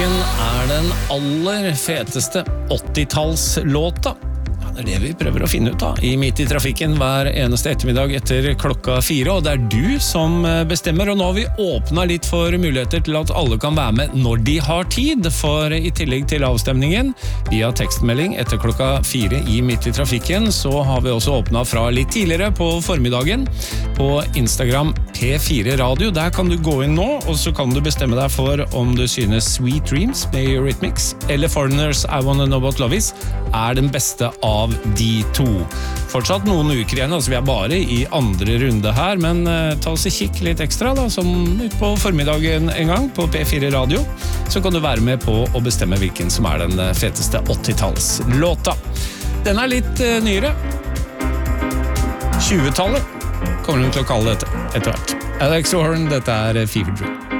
Hvilken den aller feteste 80-tallslåta? Det det vi prøver å finne ut av I Midt I trafikken hver eneste ettermiddag etter klokka 4, og det du som bestemmer, og nå har vi åpnet litt for muligheter til at alle kan være med når de har tid, for I tillegg til avstemningen via tekstmelding etter klokka 4 I Midt I trafikken, så har vi også åpnet fra litt tidligere på formiddagen på Instagram P4 Radio. Der kan du gå inn nå, og så kan du bestemme deg for om du synes Sweet Dreams med Eurythmics eller Foreigners I Wanna Know What Love Is den beste av de to. Fortsatt noen uker igjen, altså vi bare I andre runde her, men ta oss kikk litt ekstra da, som ut på formiddagen en gang på P4 Radio, så kan du være med på å bestemme hvilken som den feteste 80-tallslåta. Den litt nyere. 20-tallet kommer hun til å kalle dette etter hvert. Alex Warren, dette Fever Dream.